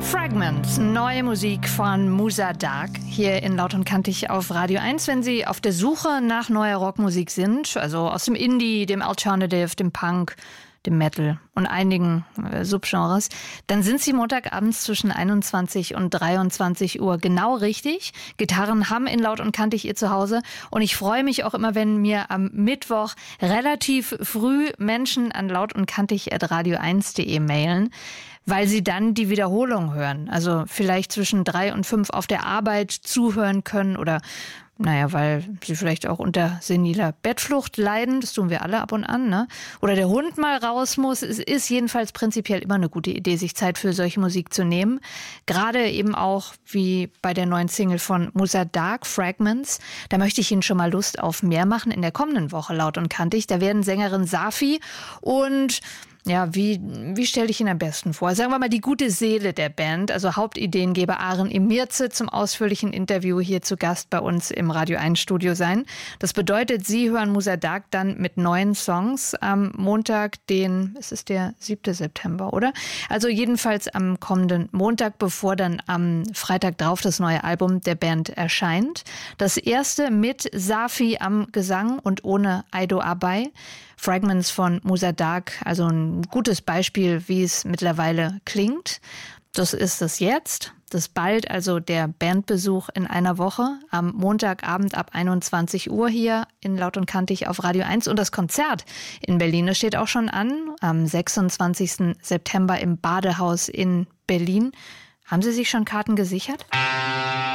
Fragments, neue Musik von Musa Dark, hier in Laut und Kantig auf Radio 1. Wenn Sie auf der Suche nach neuer Rockmusik sind, also aus dem Indie, dem Alternative, dem Punk, dem Metal und einigen Subgenres, dann sind Sie Montagabends zwischen 21 und 23 Uhr genau richtig. Gitarren haben in Laut und Kantig ihr Zuhause und ich freue mich auch immer, wenn mir am Mittwoch relativ früh Menschen an lautundkantig@radio1.de mailen, weil sie dann die Wiederholung hören. Also vielleicht zwischen 3 und 5 auf der Arbeit zuhören können oder weil sie vielleicht auch unter seniler Bettflucht leiden. Das tun wir alle ab und an, ne? Oder der Hund mal raus muss. Es ist jedenfalls prinzipiell immer eine gute Idee, sich Zeit für solche Musik zu nehmen. Gerade eben auch wie bei der neuen Single von Musa Dark, Fragments. Da möchte ich Ihnen schon mal Lust auf mehr machen in der kommenden Woche, Laut und Kantig. Da werden Sängerin Safi und wie stelle ich ihn am besten vor? Sagen wir mal die gute Seele der Band, also Hauptideengeber Aren Emirze zum ausführlichen Interview hier zu Gast bei uns im Radio 1 Studio sein. Das bedeutet, Sie hören Musa Dark dann mit neuen Songs am Montag, es ist der 7. September, oder? Also jedenfalls am kommenden Montag, bevor dann am Freitag drauf das neue Album der Band erscheint. Das erste mit Safi am Gesang und ohne Aido Abay. Fragments von Musa Dark, also ein gutes Beispiel, wie es mittlerweile klingt. Das ist es jetzt. Das bald, also der Bandbesuch in einer Woche am Montagabend ab 21 Uhr hier in Laut und Kantig auf Radio 1. Und das Konzert in Berlin, das steht auch schon an, am 26. September im Badehaus in Berlin. Haben Sie sich schon Karten gesichert?